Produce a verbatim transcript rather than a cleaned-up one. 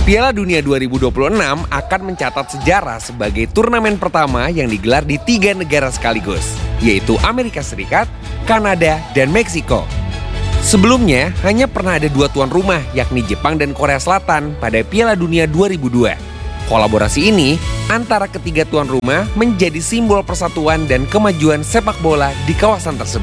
Piala Dunia dua ribu dua puluh enam akan mencatat sejarah sebagai turnamen pertama yang digelar di tiga negara sekaligus, yaitu Amerika Serikat, Kanada, dan Meksiko. Sebelumnya, hanya pernah ada dua tuan rumah, yakni Jepang dan Korea Selatan pada Piala Dunia dua ribu dua. Kolaborasi ini antara ketiga tuan rumah menjadi simbol persatuan dan kemajuan sepak bola di kawasan tersebut.